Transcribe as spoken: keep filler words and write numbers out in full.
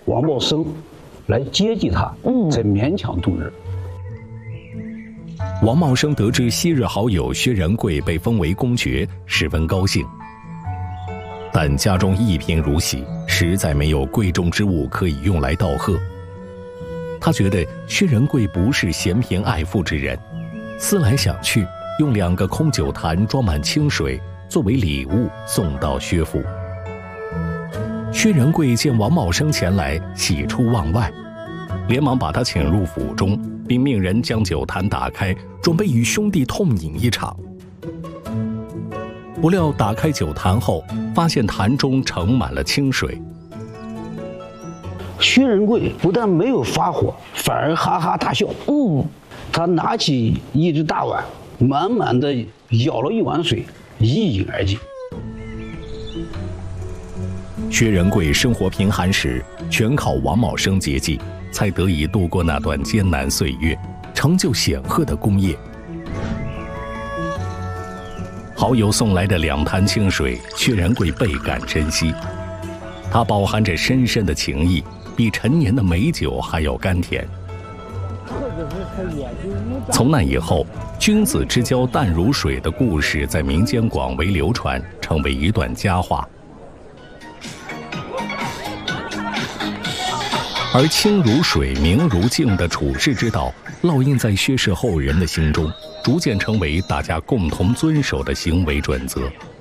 王茂生来接济他，嗯，才勉强度日。 王茂生得知昔日好友薛仁贵被封为公爵，十分高兴。但家中一贫如洗，实在没有贵重之物可以用来道贺。他觉得薛仁贵不是嫌贫爱富之人，思来想去，用两个空酒坛装满清水，作为礼物送到薛府。薛仁贵见王茂生前来，喜出望外，连忙把他请入府中，并命人将酒坛打开，准备与兄弟痛饮一场。不料打开酒坛后，发现坛中盛满了清水。 薛仁贵不但没有发火，反而哈哈大笑。嗯，他拿起一只大碗，满满的舀了一碗水，一饮而尽。 薛仁贵生活贫寒时，全靠王茂生接济，才得以度过那段艰难岁月，成就显赫的功业。好友送来的两坛清水，薛仁贵倍感珍惜，它饱含着深深的情谊，比陈年的美酒还要甘甜。从那以后，君子之交淡如水的故事在民间广为流传，成为一段佳话。而清如水、明如镜的处世之道，烙印在薛氏后人的心中，逐渐成为大家共同遵守的行为准则。